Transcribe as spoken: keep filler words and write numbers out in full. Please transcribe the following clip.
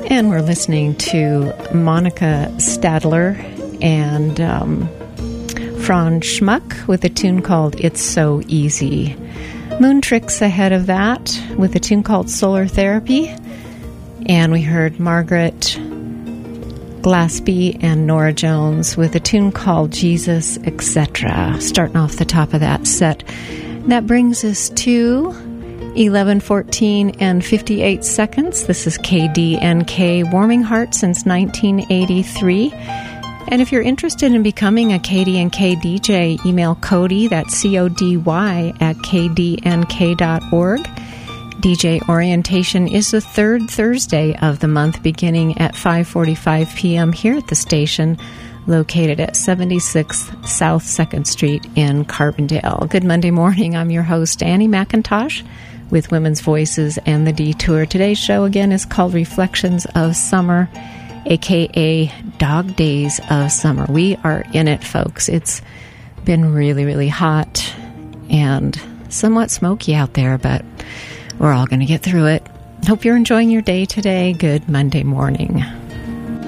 And we're listening to Monica Stadler and um, Franz Schmuck with a tune called It's So Easy. Moon Tricks ahead of that with a tune called Solar Therapy. And we heard Margaret Glaspie and Nora Jones with a tune called Jesus, et cetera. Starting off the top of that set. That brings us to eleven fourteen and fifty-eight seconds. This is K D N K, Warming Heart since nineteen eighty-three. And if you're interested in becoming a K D N K D J, email Cody, that's C O D Y, at k d n k dot org. D J orientation is the third Thursday of the month, beginning at five forty-five p.m. here at the station, located at seventy-six South second Street in Carbondale. Good Monday morning. I'm your host, Annie McIntosh, with Women's Voices and the Detour. Today's show, again, is called Reflections of Summer, a k a. Dog Days of Summer. We are in it, folks. It's been really, really hot and somewhat smoky out there, but we're all going to get through it. Hope you're enjoying your day today. Good Monday morning.